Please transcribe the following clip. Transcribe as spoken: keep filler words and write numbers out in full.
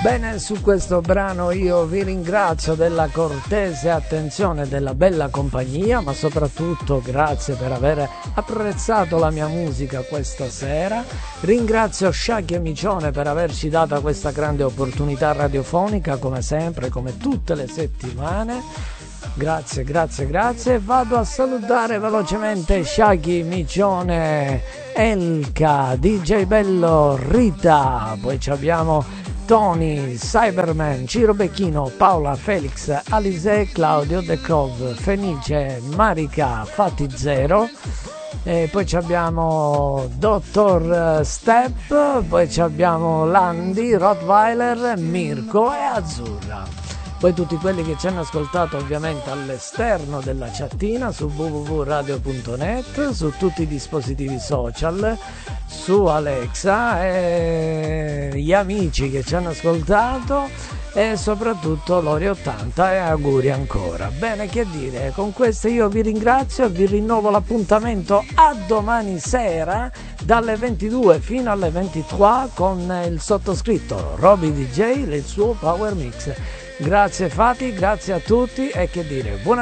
Bene, su questo brano io vi ringrazio della cortese attenzione, della bella compagnia, ma soprattutto grazie per aver apprezzato la mia musica questa sera. Ringrazio Shaggy e Micione per averci dato questa grande opportunità radiofonica, come sempre, come tutte le settimane. Grazie, grazie, grazie. Vado a salutare velocemente Shaggy, Micione, Elka, D J Bello, Rita, poi ci abbiamo Tony, Cyberman, Ciro Becchino, Paola, Felix, Alise, Claudio, The Cove, Fenice, Marica, Fatti Zero, e poi ci abbiamo Dottor Step, poi ci abbiamo Landi, Rottweiler, Mirko e Azzurra. Poi tutti quelli che ci hanno ascoltato ovviamente all'esterno della chattina su w w w punto radio punto net, su tutti i dispositivi social, su Alexa, e gli amici che ci hanno ascoltato e soprattutto Lori ottanta, e auguri ancora. Bene, che dire, con questo io vi ringrazio, vi rinnovo l'appuntamento a domani sera dalle ventidue fino alle ventitré con il sottoscritto Roby D J e il suo Power Mix. Grazie Fati, grazie a tutti e che dire, buona